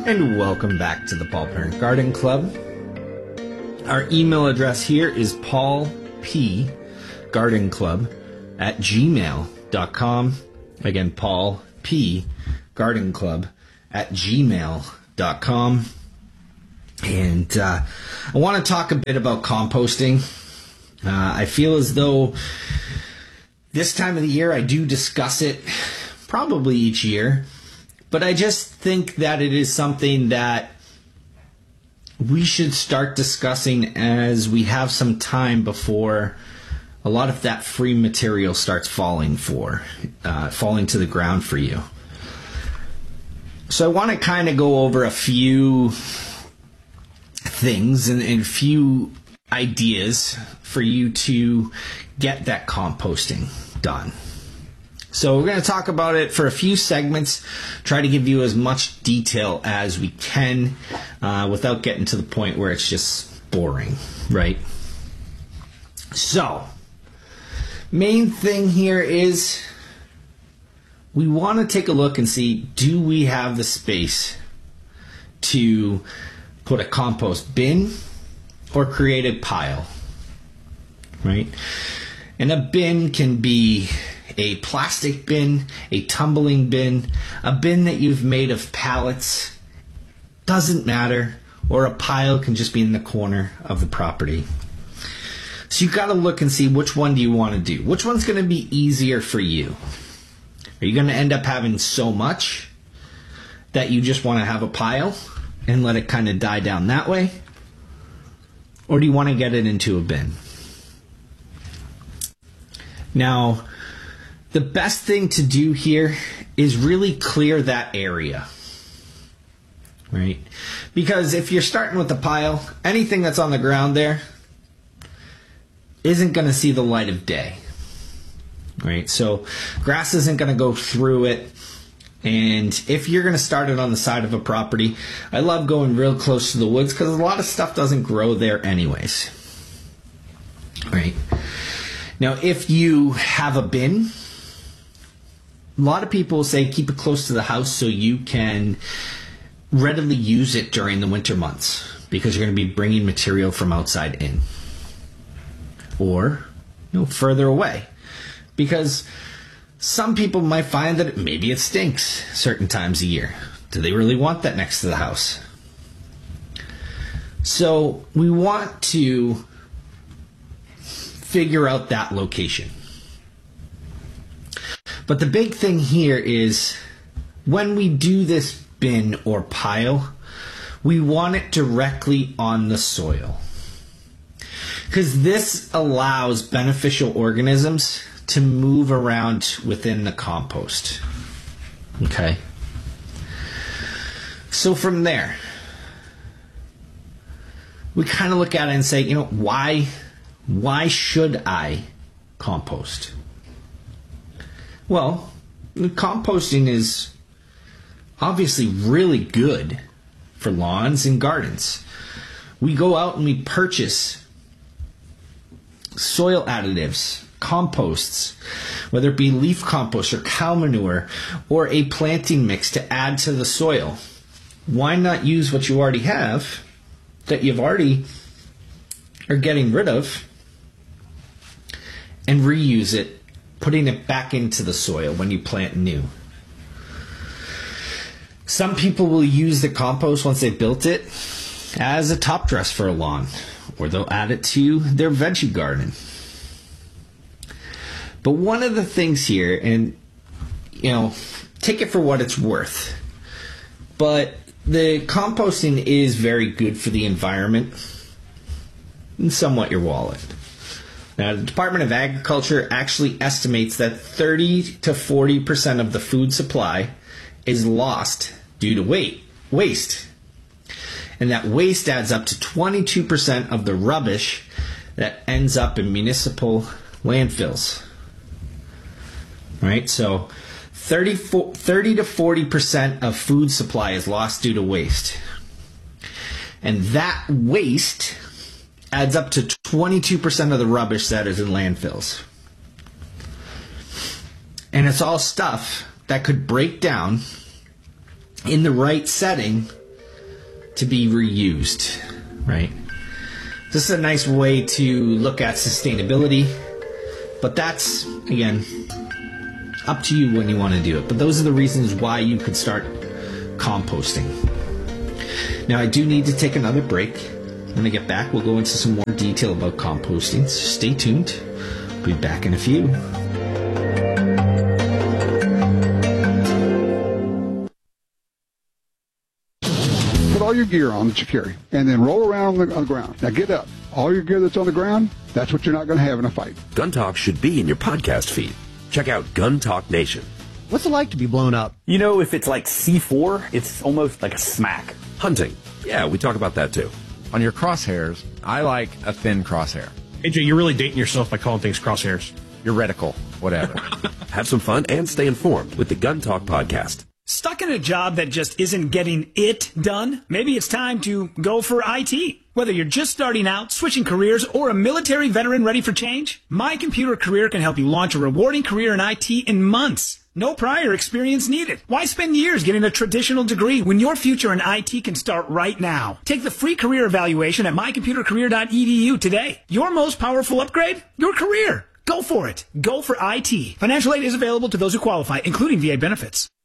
And welcome back to the Paul Parent Garden Club. Our email address here is paulpgardenclub@gmail.com. Again, paulpgardenclub@gmail.com. And I want to talk a bit about composting. I feel as though this time of the year I do discuss it probably each year, but I just think that it is something that we should start discussing as we have some time before a lot of that free material starts falling to the ground for you. So I want to kind of go over a few things and a few ideas for you to get that composting done. So we're going to talk about it for a few segments, try to give you as much detail as we can without getting to the point where it's just boring, right? So, main thing here is we want to take a look and see, do we have the space to put a compost bin or create a pile, right? And a bin can be a plastic bin, a tumbling bin, a bin that you've made of pallets, doesn't matter, or a pile can just be in the corner of the property. So you've got to look and see, which one do you want to do? Which one's going to be easier for you? Are you going to end up having so much that you just want to have a pile and let it kind of die down that way? Or do you want to get it into a bin? Now, the best thing to do here is really clear that area, right? Because if you're starting with a pile, anything that's on the ground there isn't going to see the light of day, right? So grass isn't going to go through it. And if you're going to start it on the side of a property, I love going real close to the woods because a lot of stuff doesn't grow there anyways, right? Now, if you have a bin, a lot of people say keep it close to the house so you can readily use it during the winter months because you're going to be bringing material from outside in. Or, further away. Because some people might find that maybe it stinks certain times a year. Do they really want that next to the house? So we want to figure out that location. But the big thing here is when we do this bin or pile, we want it directly on the soil. Because this allows beneficial organisms to move around within the compost. Okay? So from there, we kind of look at it and say, why should I compost? Well, composting is obviously really good for lawns and gardens. We go out and we purchase soil additives, composts, whether it be leaf compost or cow manure or a planting mix to add to the soil. Why not use what you already have that you've already are getting rid of and reuse it, putting it back into the soil when you plant new? Some people will use the compost once they've built it as a top dress for a lawn, or they'll add it to their veggie garden. But one of the things here, and take it for what it's worth, but the composting is very good for the environment and somewhat your wallet. Now, the Department of Agriculture actually estimates that 30 to 40% of the food supply is lost due to waste. And that waste adds up to 22% of the rubbish that ends up in municipal landfills. Right? So 30 to 40% of food supply is lost due to waste. And that waste adds up to 22% of the rubbish that is in landfills. And it's all stuff that could break down in the right setting to be reused, right? This is a nice way to look at sustainability, but that's, again, up to you when you want to do it. But those are the reasons why you could start composting. Now, I do need to take another break. When I get back, we'll go into some more detail about composting. So stay tuned. We'll be back in a few. Put all your gear on that you carry, and then roll around on the ground. Now get up. All your gear that's on the ground, that's what you're not going to have in a fight. Gun Talk should be in your podcast feed. Check out Gun Talk Nation. What's it like to be blown up? You know, if it's like C4, it's almost like a smack. Hunting. Yeah, we talk about that too. On your crosshairs, I like a thin crosshair. AJ, you're really dating yourself by calling things crosshairs. Your reticle, whatever. Have some fun and stay informed with the Gun Talk podcast. Stuck in a job that just isn't getting it done? Maybe it's time to go for IT. Whether you're just starting out, switching careers, or a military veteran ready for change, My Computer Career can help you launch a rewarding career in IT in months. No prior experience needed. Why spend years getting a traditional degree when your future in IT can start right now? Take the free career evaluation at mycomputercareer.edu today. Your most powerful upgrade? Your career. Go for it. Go for IT. Financial aid is available to those who qualify, including VA benefits.